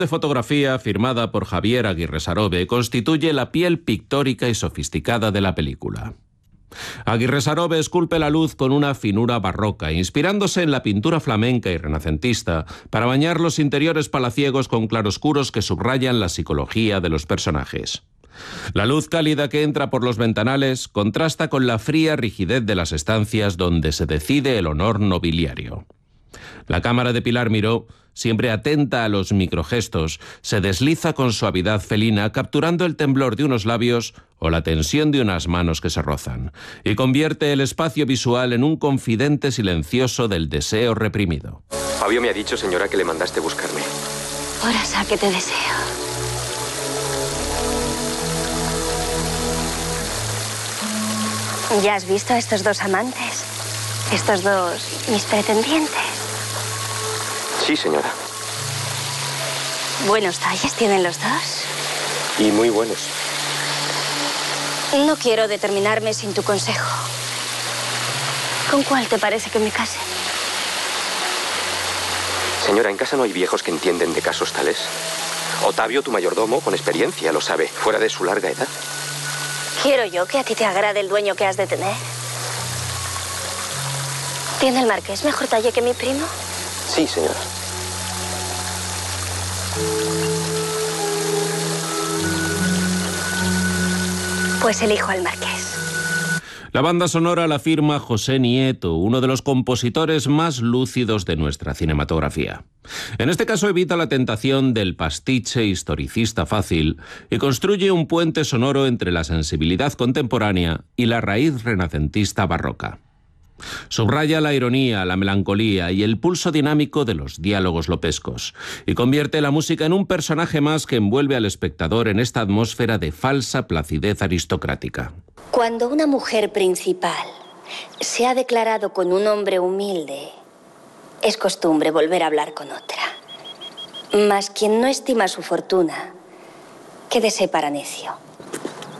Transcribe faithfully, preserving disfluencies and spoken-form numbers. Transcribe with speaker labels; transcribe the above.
Speaker 1: de fotografía, firmada por Javier Aguirre Sarobe, constituye la piel pictórica y sofisticada de la película. Aguirre Sarobe esculpe la luz con una finura barroca, inspirándose en la pintura flamenca y renacentista para bañar los interiores palaciegos con claroscuros que subrayan la psicología de los personajes. La luz cálida que entra por los ventanales contrasta con la fría rigidez de las estancias donde se decide el honor nobiliario. La cámara de Pilar Miró, siempre atenta a los microgestos, se desliza con suavidad felina, capturando el temblor de unos labios o la tensión de unas manos que se rozan, y convierte el espacio visual en un confidente silencioso del deseo reprimido.
Speaker 2: Fabio me ha dicho, señora, que le mandaste buscarme.
Speaker 3: Ahora sé que te deseo. ¿Ya has visto a estos dos amantes? Estos dos, mis pretendientes.
Speaker 2: Sí, señora.
Speaker 3: Buenos talles tienen los dos.
Speaker 2: Y muy buenos.
Speaker 3: No quiero determinarme sin tu consejo. ¿Con cuál te parece que me case?
Speaker 2: Señora, en casa no hay viejos que entienden de casos tales. Otavio, tu mayordomo, con experiencia, lo sabe, fuera de su larga edad.
Speaker 3: Quiero yo que a ti te agrade el dueño que has de tener. ¿Tiene el marqués mejor talle que mi primo?
Speaker 2: Sí, señora.
Speaker 3: Pues elijo al marqués.
Speaker 1: La banda sonora la firma José Nieto, uno de los compositores más lúcidos de nuestra cinematografía. En este caso evita la tentación del pastiche historicista fácil y construye un puente sonoro entre la sensibilidad contemporánea y la raíz renacentista barroca. Subraya la ironía, la melancolía y el pulso dinámico de los diálogos lopescos y convierte la música en un personaje más que envuelve al espectador en esta atmósfera de falsa placidez aristocrática.
Speaker 3: Cuando una mujer principal se ha declarado con un hombre humilde, es costumbre volver a hablar con otra. Mas quien no estima su fortuna, quédese para necio.